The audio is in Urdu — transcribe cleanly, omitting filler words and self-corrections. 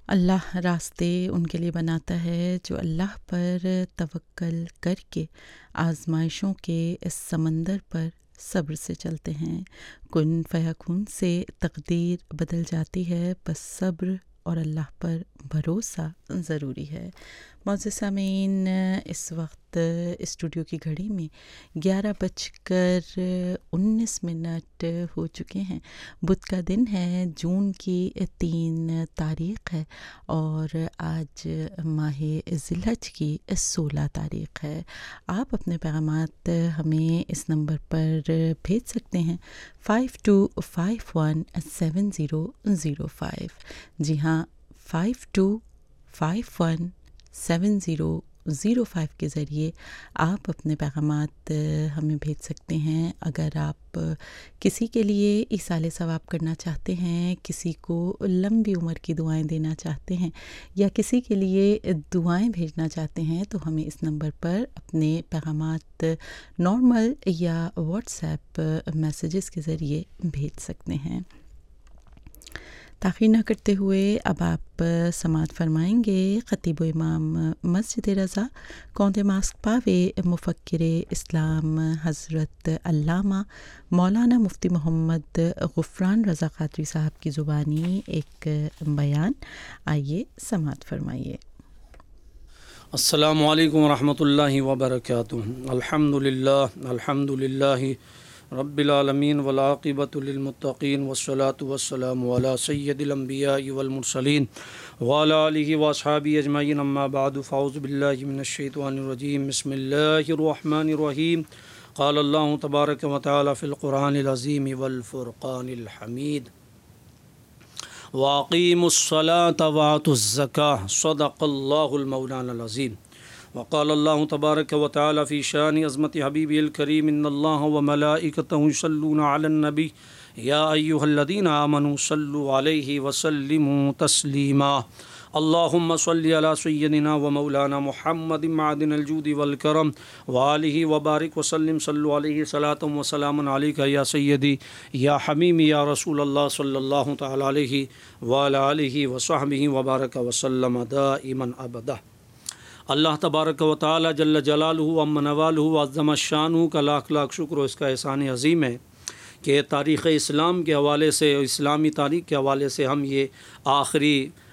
اللہ راستے ان کے لیے بناتا ہے جو اللہ پر توکل کر کے آزمائشوں کے اس سمندر پر صبر سے چلتے ہیں۔ کن فیکون سے تقدیر بدل جاتی ہے، بس صبر اور اللہ پر بھروسہ ضروری ہے۔ معزز سامعین، اس وقت اسٹوڈیو کی گھڑی میں 11:19 ہو چکے ہیں۔ بدھ کا دن ہے، جون کی 3 تاریخ ہے اور آج ماہ ذی الحج کی 16 تاریخ ہے۔ آپ اپنے پیغامات ہمیں اس نمبر پر بھیج سکتے ہیں 52517005۔ جی ہاں، 52517005 کے ذریعے آپ اپنے پیغامات ہمیں بھیج سکتے ہیں۔ اگر آپ کسی کے لیے ایصال ثواب کرنا چاہتے ہیں، کسی کو لمبی عمر کی دعائیں دینا چاہتے ہیں یا کسی کے لیے دعائیں بھیجنا چاہتے ہیں تو ہمیں اس نمبر پر اپنے پیغامات نارمل یا واٹس ایپ میسیجز کے ذریعے بھیج سکتے ہیں۔ تاخیر نہ کرتے ہوئے اب آپ سماعت فرمائیں گے خطیب و امام مسجد رضا کوندے ماسک پاوے مفکر اسلام حضرت علامہ مولانا مفتی محمد غفران رضا قادری صاحب کی زبانی ایک بیان، آئیے سماعت فرمائیے۔ السلام علیکم ورحمۃ اللہ وبرکاتہ۔ الحمد للہ رب العالمین والعاقبۃ للمتقین والصلاة والسلام علی سید الانبیاء والمرسلین وعلی آلہ واصحابہ اجمعین، اما بعد فاعوذ باللہ من الشیطان الرجیم، بسم اللہ الرحمن الرحیم۔ قال اللہ تبارک و تعالی فی القرآن العظیم والفرقان الحمید، وَأَقِيمُوا الصَّلَاةَ وَآتُوا الزَّكَاةَ صدق اللہ المولانا العظیم۔ وقال اللہ تبارک و تعالی فی شان عظمت حبیبہ الکریم، ان اللہ وملائکتہ یصلون علی النبی یا ایھا الذین آمنوا صلوا علیہ وسلموا تسلیما۔ اللہم صل علی سیدنا و مولانا محمد معدن الجود والکرم وآلہ وبارک وسلم، صلوا علیہ صلاۃ و سلام علیک یا سیدی یا حمیمی یا رسول اللہ صلی اللہ تعالی علیہ وعلی آلہ وصحبہ وبارک وسلم دائما ابدا۔ اللہ تبارک و تعالی جل جلالہ عم نوالہ عظم شانہ کا لاکھ لاکھ شکر و اس کا احسان عظیم ہے کہ تاریخ اسلام کے حوالے سے، اسلامی تاریخ کے حوالے سے ہم یہ آخری